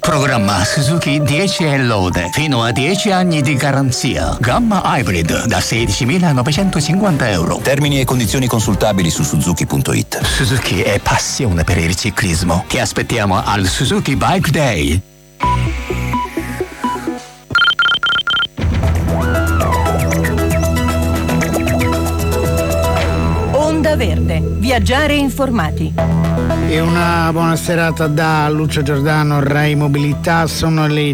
Programma Suzuki 10 e lode, fino a 10 anni di garanzia. Gamma Hybrid da 16.950 euro. Termini e condizioni consultabili su Suzuki.it. Suzuki è passione per il ciclismo. Ti aspettiamo al Suzuki Bike Day. Onda Verde, viaggiare informati. E una buona serata da Lucio Giordano, Rai Mobilità. Sono le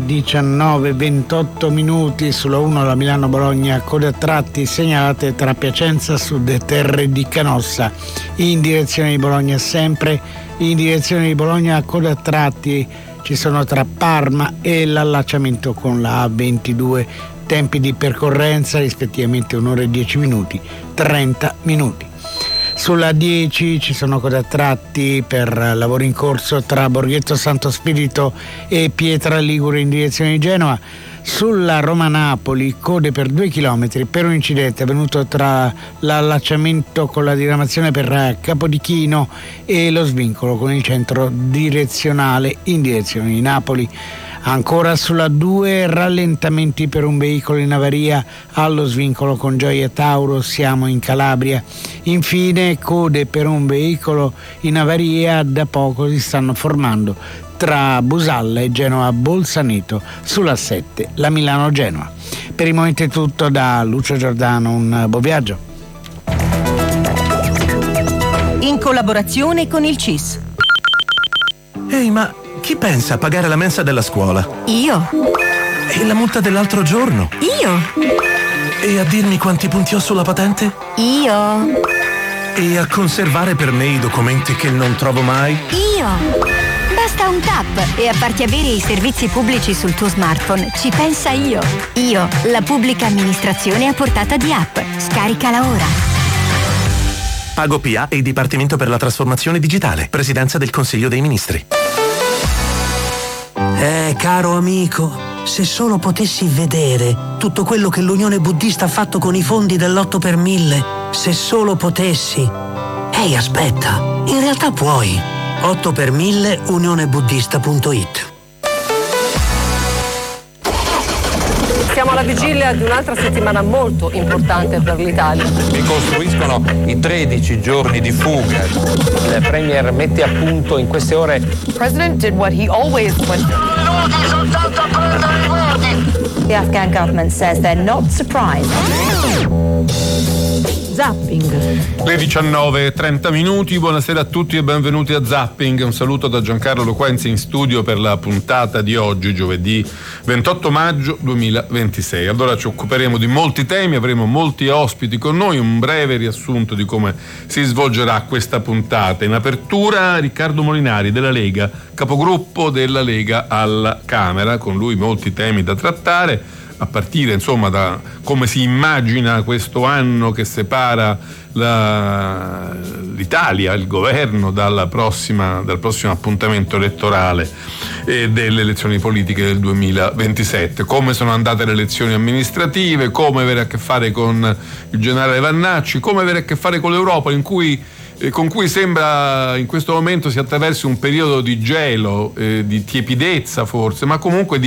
19:28 sulla 1 la Milano-Bologna, code a tratti segnalate tra Piacenza Sud e Terre di Canossa. In direzione di Bologna sempre, in direzione di Bologna code a tratti ci sono tra Parma e l'allacciamento con la A22. Tempi di percorrenza rispettivamente 1 ora e 10 minuti, 30 minuti. Sulla 10 ci sono code a tratti per lavori in corso tra Borghetto Santo Spirito e Pietra Ligure in direzione di Genova. Sulla Roma-Napoli code per 2 chilometri per un incidente avvenuto tra l'allacciamento con la diramazione per Capodichino e lo svincolo con il centro direzionale in direzione di Napoli. Ancora sulla 2 rallentamenti per un veicolo in avaria allo svincolo con Gioia Tauro, siamo in Calabria. Infine code per un veicolo in avaria da poco si stanno formando tra Busalla e Genova Bolzaneto sulla 7, la Milano-Genova. Per il momento è tutto da Lucio Giordano, un buon viaggio. In collaborazione con il CIS. Ehi, ma chi pensa a pagare la mensa della scuola? Io. E la multa dell'altro giorno? Io. E a dirmi quanti punti ho sulla patente? Io. E a conservare per me i documenti che non trovo mai? Io. Basta un tap e a farti avere i servizi pubblici sul tuo smartphone. Ci pensa Io. Io, la pubblica amministrazione a portata di app. Scaricala ora. Pago PA e il Dipartimento per la Trasformazione Digitale. Presidenza del Consiglio dei Ministri. Caro amico, se solo potessi vedere tutto quello che l'Unione Buddista ha fatto con i fondi dell'8 per 1000, se solo potessi. Ehi, aspetta, in realtà puoi. 8 per 1000 unionebuddista.it. Siamo alla vigilia di un'altra settimana molto importante per l'Italia. Ricostruiscono i 13 giorni di fuga. Il premier mette a punto in queste ore. The president did what he always went. The Afghan government says they're not surprised. Zapping. Le 19:30, buonasera a tutti e benvenuti a Zapping. Un saluto da Giancarlo Loquenzi in studio per la puntata di oggi, giovedì 28 maggio 2026. Allora ci occuperemo di molti temi, avremo molti ospiti con noi, un breve riassunto di come si svolgerà questa puntata. In apertura Riccardo Molinari della Lega, capogruppo della Lega alla Camera, con lui molti temi da trattare, a partire insomma da come si immagina questo anno che separa l'Italia, il governo dal prossimo appuntamento elettorale delle elezioni politiche del 2027, come sono andate le elezioni amministrative, come avere a che fare con il generale Vannacci, come avere a che fare con l'Europa con cui sembra in questo momento si attraversi un periodo di gelo, di tiepidezza forse, ma comunque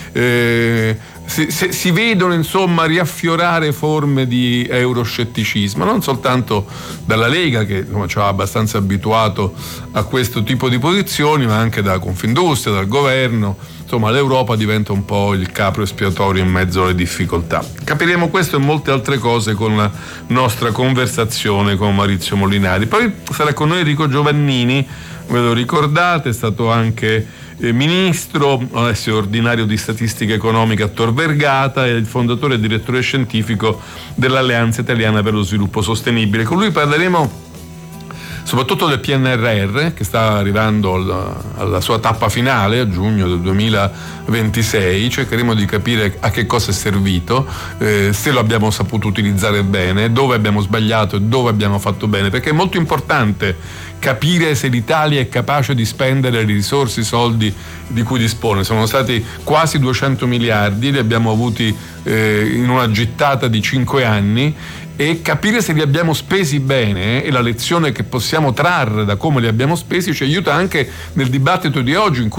si vedono insomma riaffiorare forme di euroscetticismo, non soltanto dalla Lega, che insomma, ci ha abbastanza abituato a questo tipo di posizioni, ma anche da Confindustria, dal governo. Insomma, l'Europa diventa un po' il capro espiatorio in mezzo alle difficoltà. Capiremo questo e molte altre cose con la nostra conversazione con Maurizio Molinari. Poi sarà con noi Enrico Giovannini, ve lo ricordate, è stato anche ministro, adesso è ordinario di statistica economica a Tor Vergata, e il fondatore e direttore scientifico dell'Alleanza Italiana per lo Sviluppo Sostenibile. Con lui parleremo soprattutto del PNRR, che sta arrivando alla sua tappa finale a giugno del 2026. Cercheremo di capire a che cosa è servito, se lo abbiamo saputo utilizzare bene, dove abbiamo sbagliato e dove abbiamo fatto bene, perché è molto importante capire se l'Italia è capace di spendere le risorse, i soldi di cui dispone. Sono stati quasi 200 miliardi, li abbiamo avuti in una gittata di 5 anni, e capire se li abbiamo spesi bene e la lezione che possiamo trarre da come li abbiamo spesi ci aiuta anche nel dibattito di oggi, in cui